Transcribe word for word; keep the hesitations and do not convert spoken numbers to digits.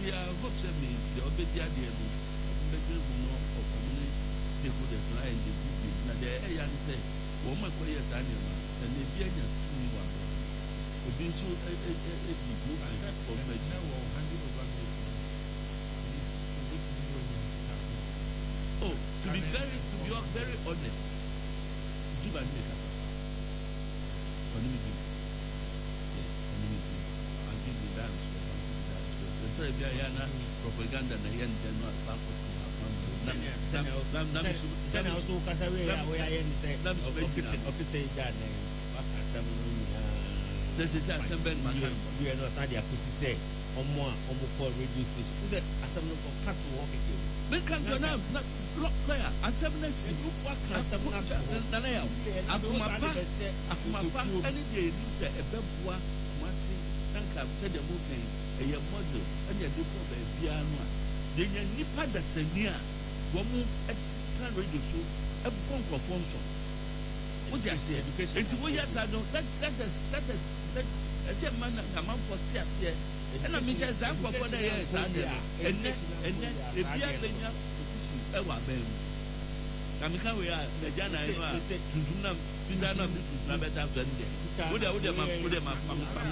I hope that me the obedi ade no mbedi no of community stakeholders na and the people na the area say wo ma ko yes ani ma and the bi anya tumi wa obi nso e e e di go and for me na wo handle over me. Oh, to be very to be very honest, do I make up? Community. Community. I'll give you that. So if you are propaganda na yan then not back to nam nam then also because we are we are in say office office that this is a seven man we are not sad ya put say omo omo for radio station the assembly for cut to work again men can go now lock clear assembly you what can assembly na na ya akuma pa akuma pa any day you say e beboa masi tanka say the movement e ye model and you do be bia no a de nya nipa da sania wo mu kan radio show e bon conformation what you say education it we yes I know that that is that is that a man na man for tia tia and I mean just am for the years and and and e bia lenya e wa ben na me kan we a na jana e no a tuntum na tuntum na na beta so nde wo de wo de ma wo de ma